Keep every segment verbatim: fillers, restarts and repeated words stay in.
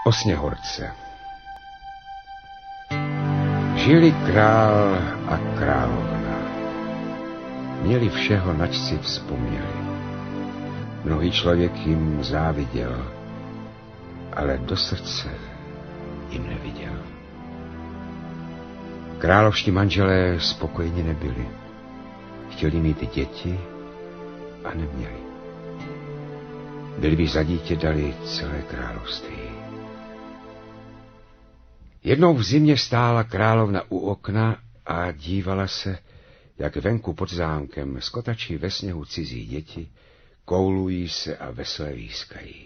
O Sněhurce. Žili král a královna. Měli všeho, nač si vzpomněli. Mnohý člověk jim záviděl, ale do srdce jim neviděl. Královští manželé spokojeni nebyli. Chtěli mít děti a neměli. Byli by za dítě dali celé království. Jednou v zimě stála královna u okna a dívala se, jak venku pod zámkem skotačí ve sněhu cizí děti, koulují se a veselé výskají.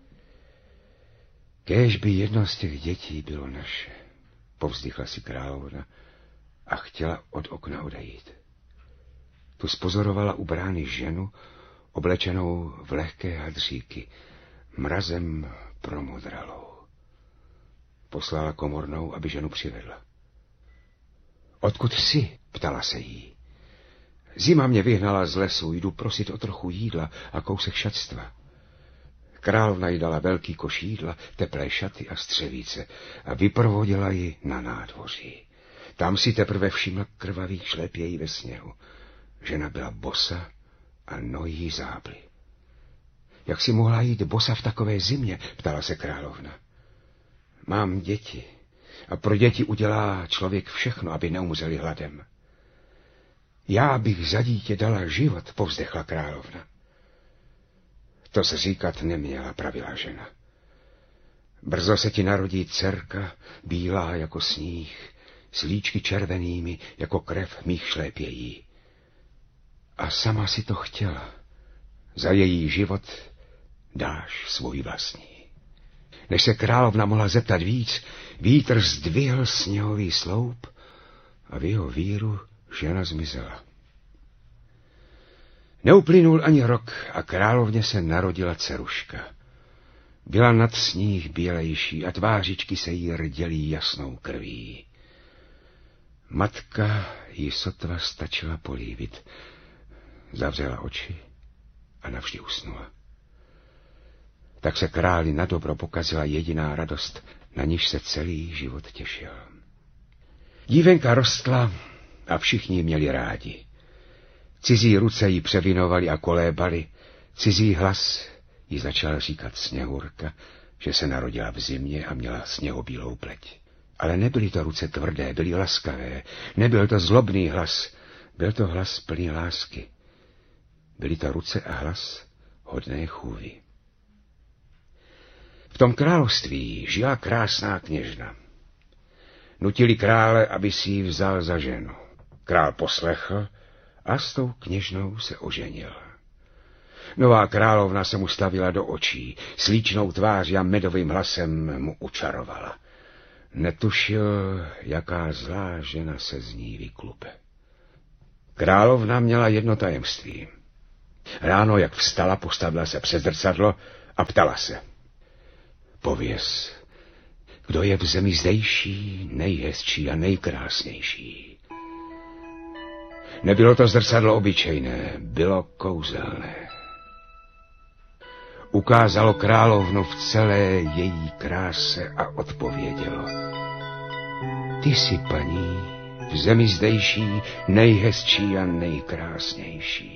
Kéž by jedno z těch dětí bylo naše, povzdychla si královna a chtěla od okna odejít. Tu spozorovala u brány ženu, oblečenou v lehké hadříky, mrazem promodralou. Poslala komornou, aby ženu přivedla. Odkud jsi? Ptala se jí. Zima mě vyhnala z lesu, jdu prosit o trochu jídla a kousek šatstva. Královna jí dala velký koš jídla, teplé šaty a střevíce a vyprovodila ji na nádvoří. Tam si teprve všimla krvavých šlepějí ve sněhu. Žena byla bosa a nohy jí zábly. Jak si mohla jít bosa v takové zimě? Ptala se královna. Mám děti a pro děti udělá člověk všechno, aby neumřeli hladem. Já bych za dítě dala život, povzdechla královna. To se říkat neměla, pravila žena. Brzo se ti narodí dcerka, bílá jako sníh, s líčky červenými jako krev mých šlépějí. A sama si to chtěla. Za její život dáš svůj vlastní. Než se královna mohla zeptat víc, vítr zdvihl sněhový sloup a v jeho víru žena zmizela. Neuplynul ani rok a královně se narodila dceruška. Byla nad sníh bělejší a tvářičky se jí rdělí jasnou krví. Matka ji sotva stačila políbit. Zavřela oči a navždy usnula. Tak se králi na dobro pokazila jediná radost, na níž se celý život těšil. Dívenka rostla a všichni ji měli rádi. Cizí ruce jí převinovali a kolébali, cizí hlas jí začal říkat Sněhurka, že se narodila v zimě a měla sněhobílou pleť. Ale nebyly to ruce tvrdé, byly laskavé, nebyl to zlobný hlas, byl to hlas plný lásky. Byly to ruce a hlas hodné chůvy. V tom království žila krásná kněžna. Nutili krále, aby si ji vzal za ženu. Král poslechl a s tou kněžnou se oženil. Nová královna se mu stavila do očí, slíčnou tváří a medovým hlasem mu učarovala. Netušil, jaká zlá žena se z ní vyklupe. Královna měla jedno tajemství. Ráno, jak vstala, postavila se před zrcadlo a ptala se. Pověz, kdo je v zemi zdejší, nejhezčí a nejkrásnější. Nebylo to zrcadlo obyčejné, bylo kouzelné. Ukázalo královnu v celé její kráse a odpovědělo. Ty jsi, paní, v zemi zdejší, nejhezčí a nejkrásnější.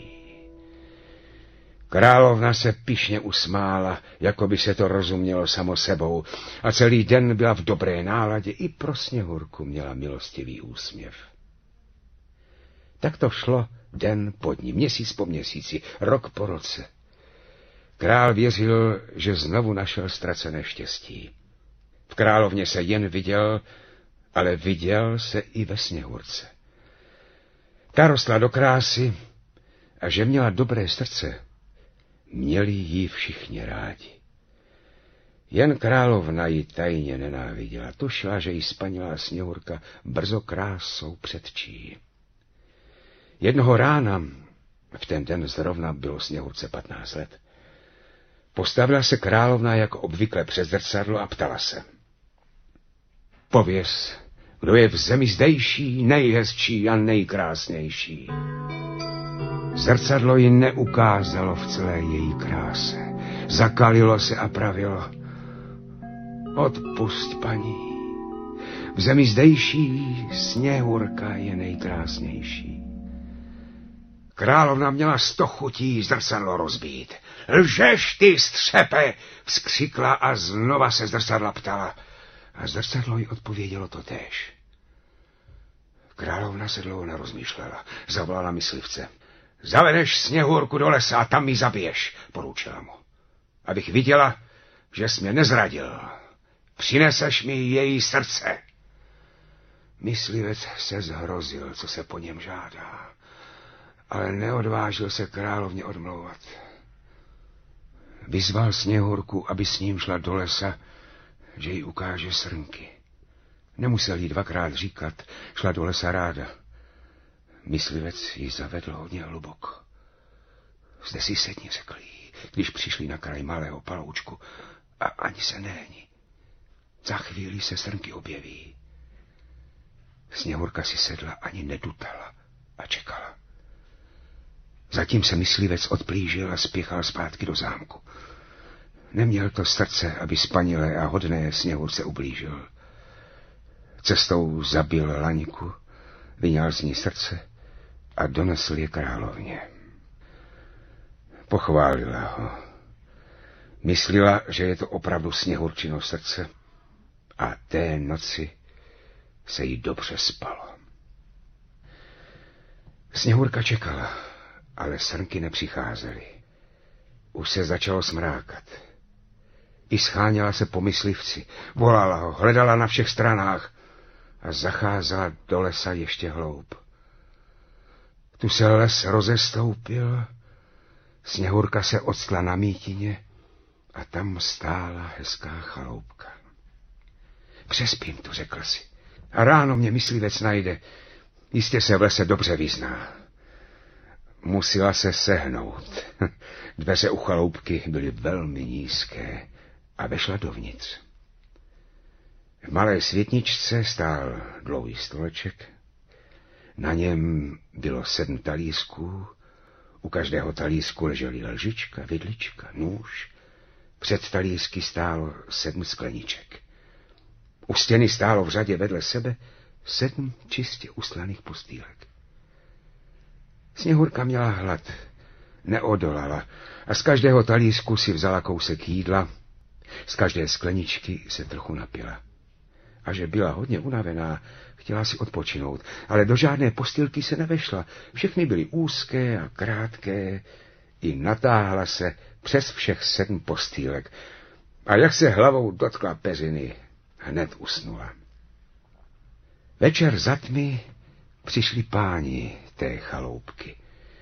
Královna se pyšně usmála, jako by se to rozumělo samo sebou, a celý den byla v dobré náladě, i pro Sněhurku měla milostivý úsměv. Tak to šlo den po dni, měsíc po měsíci, rok po roce. Král věřil, že znovu našel ztracené štěstí. V královně se jen viděl, ale viděl se i ve Sněhurce. Ta rostla do krásy a že měla dobré srdce, měli jí všichni rádi. Jen královna ji tajně nenáviděla, tušila, že jí spanilá Sněhurka brzo krásou předčí. Jednoho rána, v ten den zrovna bylo Sněhurce patnáct let, postavila se královna jako obvykle před zrcadlo a ptala se. Pověz, kdo je v zemi zdejší, nejhezčí a nejkrásnější. Zrcadlo ji neukázalo v celé její kráse. Zakalilo se a pravilo. Odpusť, paní. V zemi zdejší Sněhurka je nejkrásnější. Královna měla sto chutí zrcadlo rozbít. Lžeš, ty střepe, vzkřikla a znova se zrcadla ptala. A zrcadlo jí odpovědělo totéž. Královna se dlouho nerozmýšlela. Zavolala myslivce. Zavedeš Sněhurku do lesa a tam mi zabiješ, poručila mu. Abych viděla, že jsi mě nezradil. Přineseš mi její srdce. Myslivec se zhrozil, co se po něm žádá, ale neodvážil se královně odmlouvat. Vyzval Sněhurku, aby s ním šla do lesa, že jí ukáže srnky. Nemusel jí dvakrát říkat, šla do lesa ráda. Myslivec ji zavedl hodně hluboko. Zde si sedni, řekl jí, když přišli na kraj malého paloučku, a ani se nehni. Za chvíli se srnky objeví. Sněhurka si sedla, ani nedutala a čekala. Zatím se myslivec odplížil a spěchal zpátky do zámku. Neměl to srdce, aby spanilé a hodné Sněhurce ublížil. Cestou zabil laňku, vyňal z ní srdce a donesl je královně. Pochválila ho. Myslela, že je to opravdu Sněhurčino srdce a té noci se jí dobře spalo. Sněhurka čekala, ale srnky nepřicházely. Už se začalo smrákat. I scháněla se po myslivci, volala ho, hledala na všech stranách a zacházela do lesa ještě hloub. Tu se les rozestoupil, Sněhurka se octla na mítině a tam stála hezká chaloupka. Přespím tu, řekl si, a ráno mě myslivec najde, jistě se v lese dobře vyzná. Musela se sehnout. Dveře u chaloupky byly velmi nízké a vešla dovnitř. V malé světničce stál dlouhý stoleček. Na něm bylo sedm talířků, u každého talířku ležely lžička, vidlička, nůž. Před talířky stálo sedm skleniček. U stěny stálo v řadě vedle sebe sedm čistě uslaných postýlek. Sněhurka měla hlad, neodolala a z každého talířku si vzala kousek jídla, z každé skleničky se trochu napila. A že byla hodně unavená, chtěla si odpočinout, ale do žádné postýlky se nevešla. Všechny byly úzké a krátké, i natáhla se přes všech sedm postýlek. A jak se hlavou dotkla peřiny, hned usnula. Večer za tmy přišli páni té chaloupky.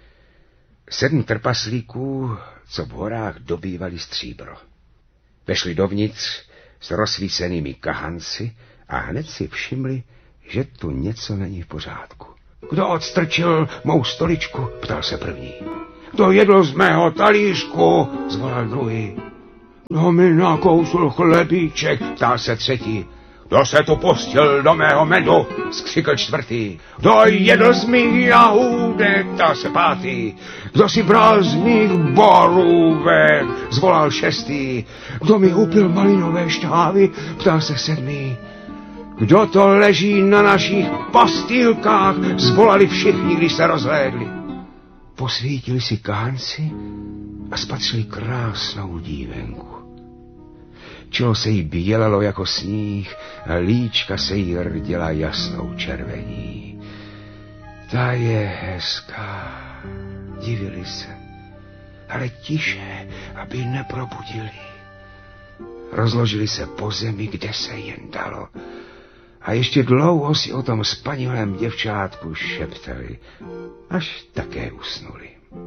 Sedm trpaslíků, co v horách dobývali stříbro. Vešli dovnitř s rozsvícenými kahanci a hned si všimli, že tu něco není v pořádku. Kdo odstrčil mou stoličku? Ptal se první. Kdo jedl z mého talířku? Zvolal druhý. Kdo mi nakousl chlebíček? Ptal se třetí. Kdo se tu pustil do mého medu? Skřikl čtvrtý. Kdo jedl z mých jahůdek? Ptal se pátý. Kdo si bral z mých borůvek? Zvolal šestý. Kdo mi upil malinové šťávy? Ptal se sedmý. Kdo to leží na našich postýlkách? Zvolali všichni, když se rozhlédli. Posvítili si kahanci a spatřili krásnou dívenku. Čelo se jí bělelo jako sníh a líčka se jí rděla jasnou červení. Ta je hezká, divili se, ale tiše, aby neprobudili. Rozložili se po zemi, kde se jen dalo, a ještě dlouho si o tom spanilém děvčátku šeptali, až také usnuli.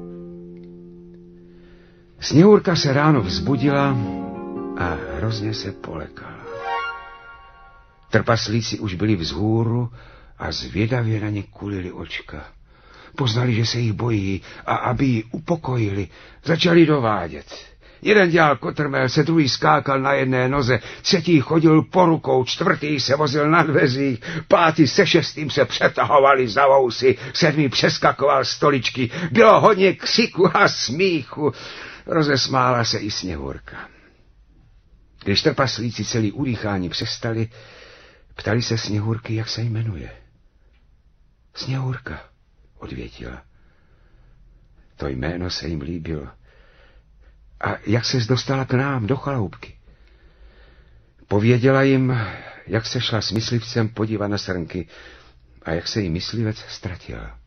Sněhurka se ráno vzbudila a hrozně se polekala. Trpaslíci už byli vzhůru a zvědavě na ně kulili očka. Poznali, že se jich bojí, a aby ji upokojili, začali dovádět. Jeden dělal kotrmelce, druhý skákal na jedné noze, třetí chodil po rukou, čtvrtý se vozil na dveřích, pátý se šestým se přetahovali za vousy, sedmý přeskakoval stoličky. Bylo hodně křiku a smíchu. Rozesmála se i Sněhurka. Když trpaslíci celý udýchání přestali, ptali se Sněhurky, jak se jmenuje. Sněhurka, odvětila. To jméno se jim líbilo. A jak ses dostala k nám do chaloupky? Pověděla jim, jak se šla s myslivcem podívat na srnky a jak se jí myslivec ztratila.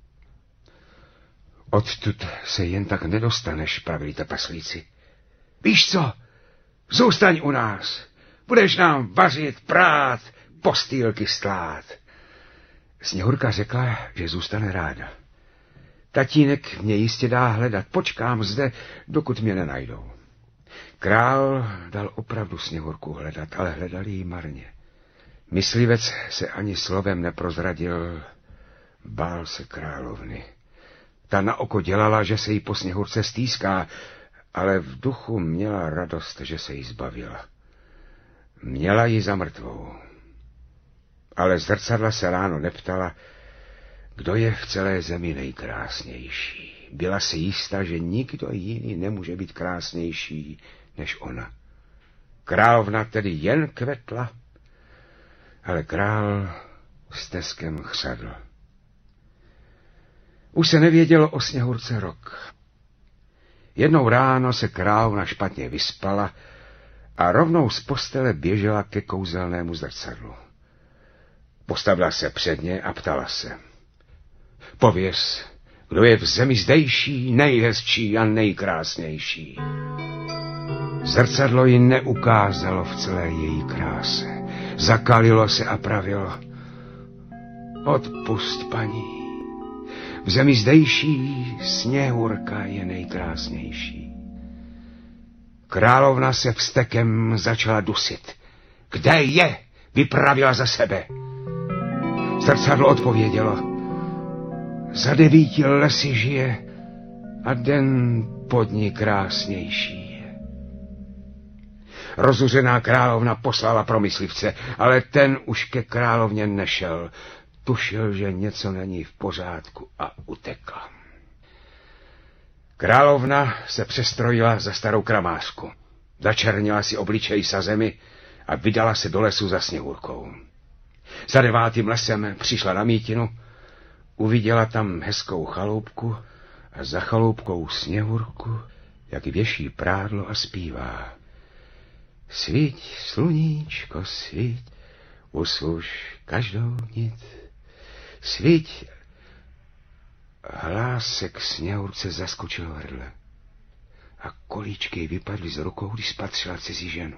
Odtud se jen tak nedostaneš, pravili trpaslíci. Víš co? Zůstaň u nás. Budeš nám vařit, prát, postýlky stlát. Sněhurka řekla, že zůstane ráda. Tatínek mě jistě dá hledat. Počkám zde, dokud mě nenajdou. Král dal opravdu Sněhurku hledat, ale hledali ji marně. Myslivec se ani slovem neprozradil, bál se královny. Ta na oko dělala, že se jí po Sněhurce stýská, ale v duchu měla radost, že se jí zbavila. Měla ji za mrtvou. Ale zrcadla se ráno neptala, kdo je v celé zemi nejkrásnější. Byla si jistá, že nikdo jiný nemůže být krásnější než ona. Královna tedy jen kvetla, ale král steskem chřadl. Už se nevědělo o Sněhurce rok. Jednou ráno se královna špatně vyspala a rovnou z postele běžela ke kouzelnému zrcadlu. Postavila se před ně a ptala se. Pověz, kdo je v zemi zdejší, nejhezčí a nejkrásnější. Zrcadlo ji neukázalo v celé její kráse. Zakalilo se a pravilo. Odpusť, paní. V zemi zdejší Sněhurka je nejkrásnější. Královna se vztekem začala dusit. Kde je? Vypravila za sebe. Zrcadlo odpovědělo. Za devíti lesy žije a den pod ní krásnější je. Rozuřená královna poslala pro myslivce, ale ten už ke královně nešel. Tušil, že něco není v pořádku a utekla. Královna se přestrojila za starou kramářku. Začernila si obličej sa zemi a vydala se do lesu za Sněhurkou. Za devátým lesem přišla na mítinu, uviděla tam hezkou chaloupku a za chaloupkou Sněhurku, jak věší prádlo a zpívá. Svíť, sluníčko, svíť, usluž každou nit. Svíť. Hlásek Sněhurce zaskočil hrdle a kolíčky jí vypadly z rukou, když spatřila cizí ženu.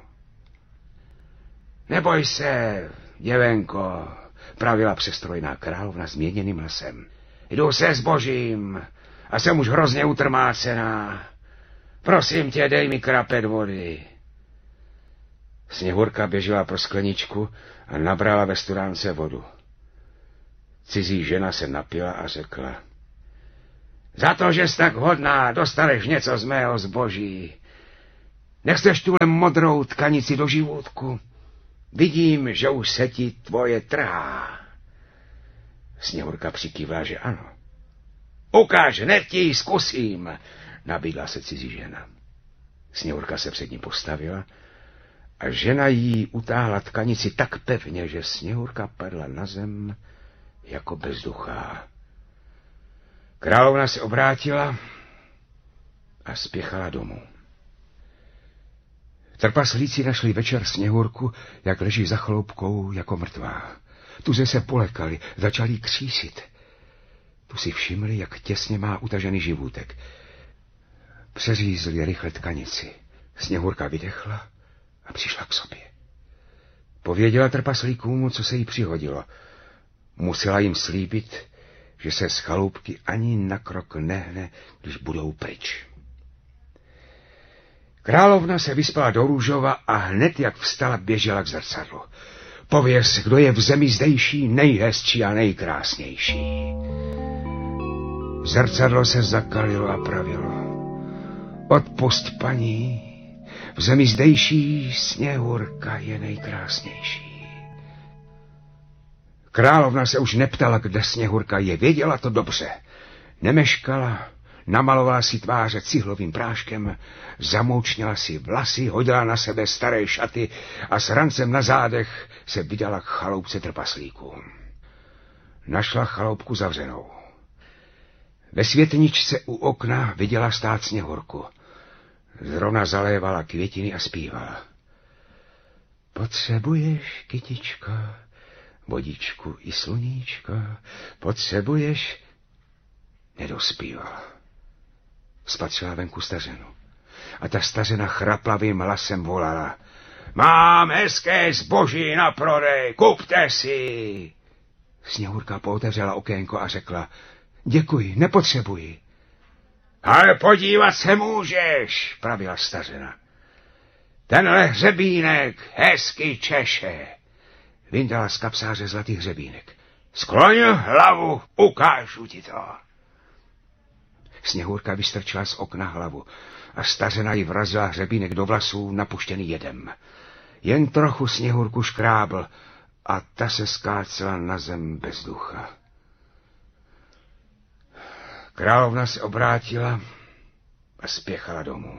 Neboj se, děvenko, pravila přestrojná královna změněným hlasem. Jdu se zbožím a jsem už hrozně utrmácená. Prosím tě, dej mi krapet vody. Sněhurka běžela pro skleničku a nabrala ve studánce vodu. Cizí žena se napila a řekla. Za to, že jsi tak hodná, dostaneš něco z mého zboží. Nechceš tuhle modrou tkanici do živůtku? Vidím, že už se ti tvoje trhá. Sněhurka přikývla, že ano. Ukáž, hned ti ji zkusím, nabídla se cizí žena. Sněhurka se před ní postavila a žena jí utáhla tkanici tak pevně, že Sněhurka padla na zem jako bezduchá. Královna se obrátila a spěchala domů. Trpaslíci našli večer Sněhurku, jak leží za chloupkou jako mrtvá. Tuze se polekali, začali křísit. Tu si všimli, jak těsně má utažený živůtek. Přeřízli rychle tkanici. Sněhurka vydechla a přišla k sobě. Pověděla trpaslíkům, co se jí přihodilo. Musela jim slíbit, že se z chaloupky ani na krok nehne, když budou pryč. Královna se vyspala do růžova a hned jak vstala, běžela k zrcadlu. Pověz, kdo je v zemi zdejší, nejhezčí a nejkrásnější. Zrcadlo se zakalilo a pravilo. Odpusť, paní, v zemi zdejší Sněhurka je nejkrásnější. Královna se už neptala, kde Sněhurka je, věděla to dobře. Nemeškala, namalovala si tváře cihlovým práškem, zamoučnila si vlasy, hodila na sebe staré šaty a s rancem na zádech se vydala k chaloupce trpaslíků. Našla chaloupku zavřenou. Ve světničce u okna viděla stát Sněhurku. Zrovna zalévala květiny a zpívala. Potřebuješ, kytičko, vodičku i sluníčko, potřebuješ... Nedospívala. Spatřila venku stařenu. A ta stařena chraplavým hlasem volala. Mám hezké zboží na prodej, kupte si. Sněhurka pootevřela okénko a řekla. Děkuji, nepotřebuji. Ale podívat se můžeš, pravila stařena. Tenhle hřebínek hezky češe. Vyndala z kapsáře zlatý hřebínek. Skloň hlavu, ukážu ti to. Sněhurka vystrčila z okna hlavu a stařena jí vrazila hřebínek do vlasů napuštěný jedem. Jen trochu Sněhurku škrábl a ta se skácela na zem bez ducha. Královna se obrátila a spěchala domů.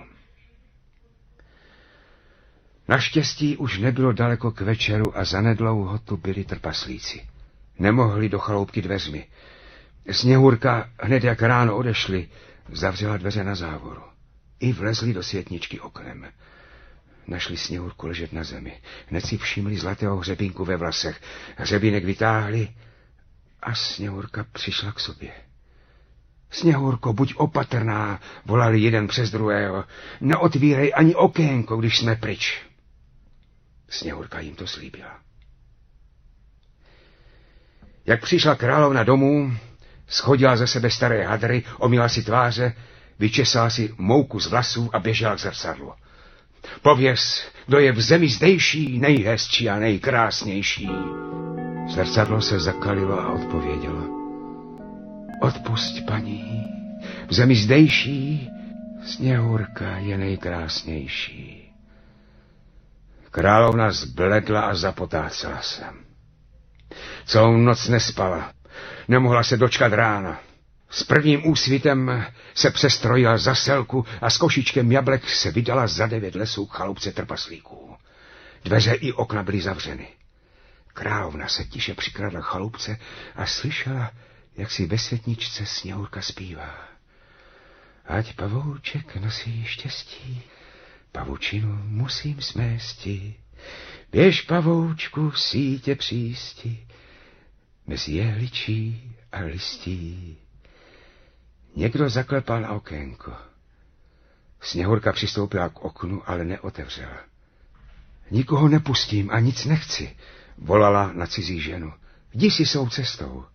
Naštěstí už nebylo daleko k večeru a zanedlouho tu byli trpaslíci. Nemohli do chaloupky dveřmi. Sněhurka, hned jak ráno odešli, zavřela dveře na závoru. I vlezli do světničky oknem. Našli Sněhurku ležet na zemi. Hned si všimli zlatého hřebínku ve vlasech. Hřebínek vytáhli a Sněhurka přišla k sobě. Sněhurko, buď opatrná, volali jeden přes druhého. Neotvírej ani okénko, když jsme pryč. Sněhurka jim to slíbila. Jak přišla královna domů, schodila ze sebe staré hadry, omyla si tváře, vyčesala si mouku z vlasů a běžela k zrcadlu. Pověz, kdo je v zemi zdejší, nejhezčí a nejkrásnější. Zrcadlo se zakalilo a odpovědělo. Odpusť, paní, v zemi zdejší Sněhurka je nejkrásnější. Královna zbledla a zapotácela se. Celou noc nespala, nemohla se dočkat rána. S prvním úsvitem se přestrojila za selku a s košíčkem jablek se vydala za devět lesů k chaloupce trpaslíků. Dveře i okna byly zavřeny. Královna se tiše přikradla k chaloupce a slyšela, jak si ve světničce Sněhurka zpívá. Ať pavouček nosí štěstí, pavučinu musím smésti. Běž, pavoučku, sítě přísti, mezi jehličí a listí. Někdo zaklepal na okénko. Sněhurka přistoupila k oknu, ale neotevřela. Nikoho nepustím a nic nechci, volala na cizí ženu. Jdi si svou cestou.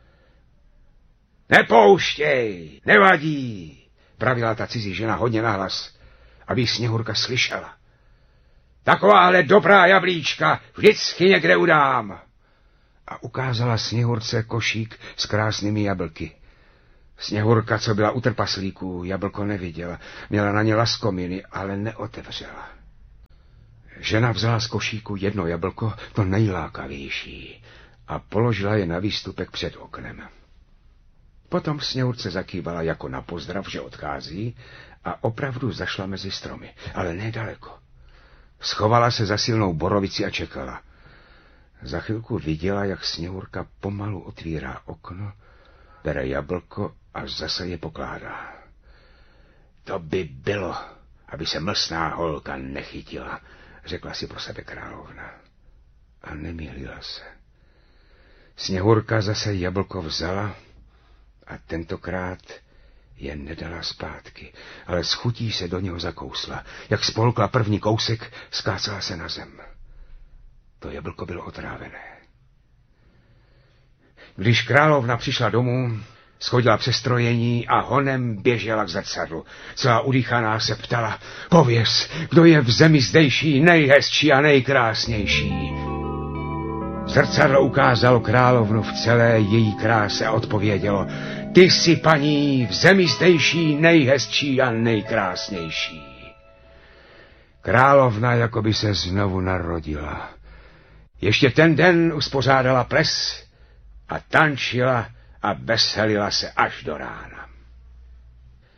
Nepouštěj, nevadí, pravila ta cizí žena hodně nahlas, aby Sněhurka slyšela. Takováhle dobrá jablíčka vždycky někde udám. A ukázala Sněhurce košík s krásnými jablky. Sněhurka, co byla u trpaslíků, jablko neviděla, měla na ně laskominy, ale neotevřela. Žena vzala z košíku jedno jablko, to nejlákavější, a položila je na výstupek před oknem. Potom Sněhurce zakývala jako na pozdrav, že odchází, a opravdu zašla mezi stromy, ale nedaleko. Schovala se za silnou borovici a čekala. Za chvilku viděla, jak Sněhurka pomalu otvírá okno, bere jablko a zase je pokládá. To by bylo, aby se mlsná holka nechytila, řekla si pro sebe královna. A nemýlila se. Sněhurka zase jablko vzala a tentokrát je nedala zpátky, ale s chutí se do něho zakousla. Jak spolkla první kousek, skácela se na zem. To jablko bylo otrávené. Když královna přišla domů, schodila přestrojení a honem běžela k zrcadlu. Celá udýchaná se ptala, pověz, kdo je v zemi zdejší nejhezčí a nejkrásnější. Zrcadlo ukázalo královnu v celé její kráse a odpovědělo, ty jsi, paní, v zemi zdejší nejhezčí a nejkrásnější. Královna jako by se znovu narodila. Ještě ten den uspořádala ples a tančila a veselila se až do rána.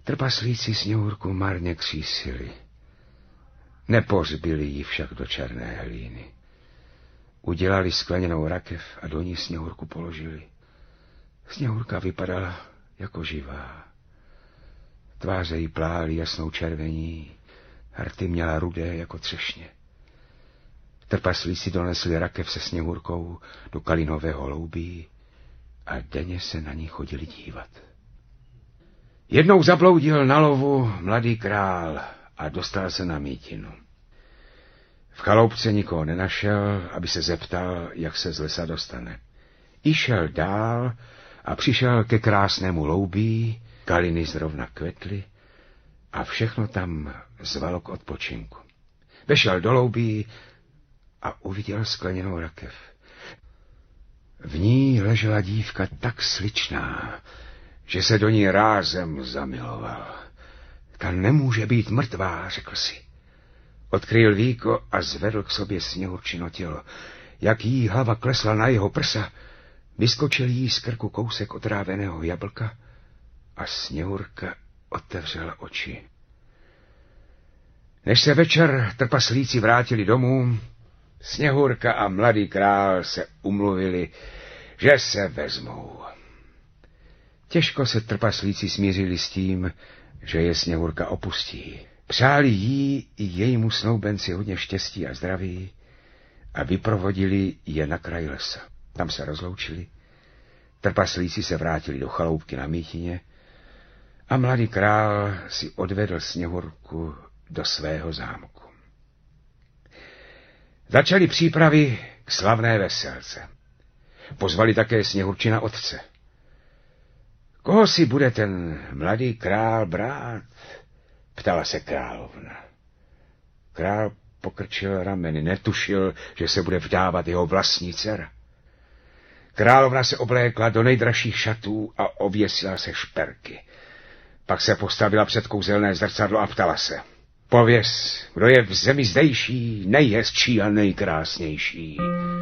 Trpaslíci Sněhurku marně křísili. Nepořbili ji však do černé hlíny. Udělali skleněnou rakev a do ní Sněhurku položili. Sněhurka vypadala jako živá. Tváře jí plály jasnou červení, rty měla rudé jako třešně. Trpaslíci donesli rakev se Sněhurkou do kalinového loubí a denně se na ní chodili dívat. Jednou zabloudil na lovu mladý král a dostal se na mítinu. V chaloupce nikoho nenašel, aby se zeptal, jak se z lesa dostane. I šel dál a přišel ke krásnému loubí, kaliny zrovna kvetly a všechno tam zvalo k odpočinku. Vešel do loubí a uviděl skleněnou rakev. V ní ležela dívka tak sličná, že se do ní rázem zamiloval. Ta nemůže být mrtvá, řekl si. Odkryl víko a zvedl k sobě Sněhurčino tělo. Jak jí hlava klesla na jeho prsa, vyskočil jí z krku kousek otráveného jablka a Sněhurka otevřela oči. Než se večer trpaslíci vrátili domů, Sněhurka a mladý král se umluvili, že se vezmou. Těžko se trpaslíci smířili s tím, že je Sněhurka opustí. Přáli jí i jejímu snoubenci hodně štěstí a zdraví a vyprovodili je na kraj lesa. Tam se rozloučili, trpaslíci se vrátili do chaloupky na mítině a mladý král si odvedl Sněhurku do svého zámku. Začali přípravy k slavné veselce. Pozvali také Sněhurčina otce. Koho si bude ten mladý král brát? Ptala se královna. Král pokrčil rameny, netušil, že se bude vdávat jeho vlastní dcera. Královna se oblékla do nejdražších šatů a ověsila se šperky. Pak se postavila před kouzelné zrcadlo a ptala se. Pověz, kdo je v zemi zdejší, nejhezčí a nejkrásnější.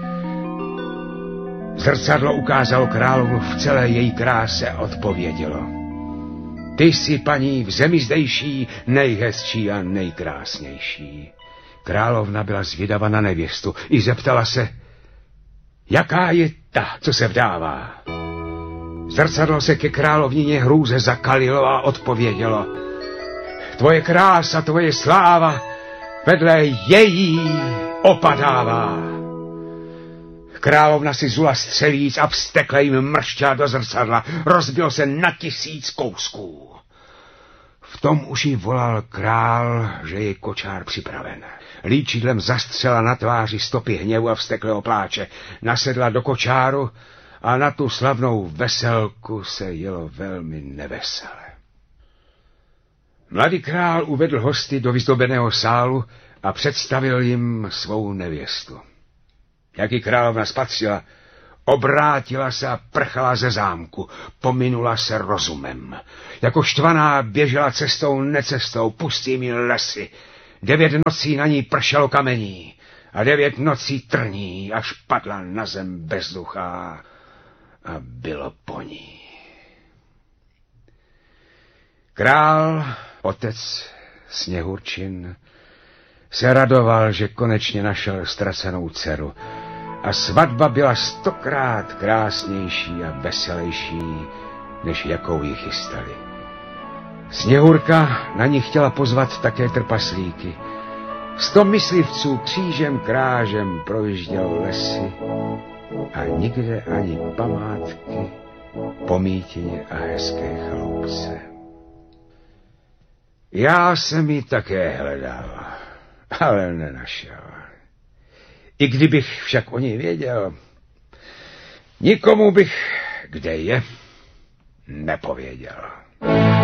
Zrcadlo ukázalo královnu v celé její kráse a odpovědělo. Ty jsi, paní, v zemi zdejší, nejhezčí a nejkrásnější. Královna byla zvědava na nevěstu i zeptala se, jaká je ta, co se vdává. Zrcadlo se ke královnině hrůze zakalilo a odpovědělo. Tvoje krása, tvoje sláva vedle její opadává. Královna si zula střelíc a vztekle jim mrštěla do zrcadla. Rozbilo se na tisíc kousků. V tom už jí volal král, že je kočár připraven. Líčidlem zastřela na tváři stopy hněvu a vzteklého pláče. Nasedla do kočáru a na tu slavnou veselku se jelo velmi nevesele. Mladý král uvedl hosty do vyzdobeného sálu a představil jim svou nevěstu. Jak ji královna spatřila, obrátila se a prchala ze zámku, pominula se rozumem. Jako štvaná běžela cestou necestou, pustými lesy. Devět nocí na ní pršelo kamení a devět nocí trní, až padla na zem bezduchá a bylo po ní. Král, otec Sněhurčin, se radoval, že konečně našel ztracenou dceru a svatba byla stokrát krásnější a veselější, než jakou ji chystali. Sněhurka na ní chtěla pozvat také trpaslíky. Sto myslivců křížem krážem projíždělo lesy a nikde ani památky po mítině a hezké chaloupce. Já jsem ji také hledal, ale nenašel. I kdybych však o ní věděl, nikomu bych, kde je, nepověděl.